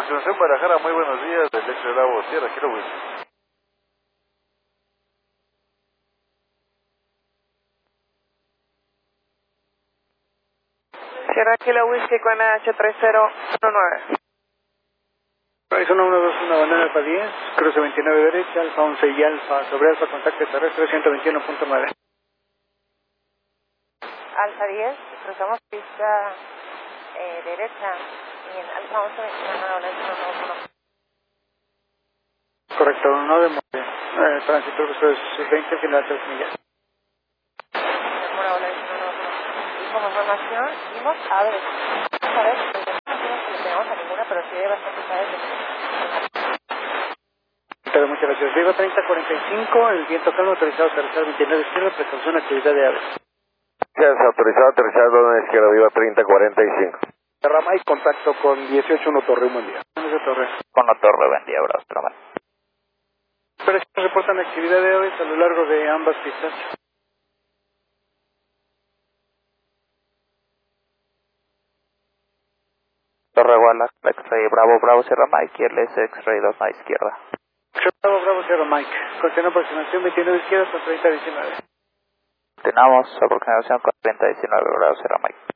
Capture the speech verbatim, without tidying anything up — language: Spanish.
aproximación Guadalajara, muy buenos días, del Ex de Bravo, Sierra, Kilo Whisky. Sierra Kilo Whisky con H tres cero uno nueve. Zona uno dos uno, bandera Alfa diez, cruce veintinueve derecha, Alfa once y Alfa, sobre Alfa, contacto terrestre ciento veintiuno punto nueve. Alfa diez, cruzamos pista eh, derecha y en Alfa once veintiuno nueve. Correcto, no demore. Eh, tránsito es veinte, final tres millas. Como información, vimos aves. ¿Sabes? No tenemos a ninguna, pero sí hay bastantes aves. Pero muchas gracias. Viva treinta cuarenta y cinco, el viento calmo autorizado a aterrizar veintinueve izquierda, precaución, actividad de aves. Gracias, autorizado a aterrizar zona izquierda, Viva treinta cuarenta y cinco. Rama y contacto con dieciocho uno Torre, buen día. Torre. Con la torre, buen día, Bravo, Trama. Pero sí reportan actividad de aves a lo largo de ambas pistas. Torre Guala, X-Ray, Bravo, Bravo, Sierra Mike, y el S X-Ray dos a izquierda. Bravo, Bravo, Sierra Mike. Continúa aproximación veintinueve izquierda con treinta diecinueve. Continuamos aproximación con treinta diecinueve, Bravo, Sierra Mike.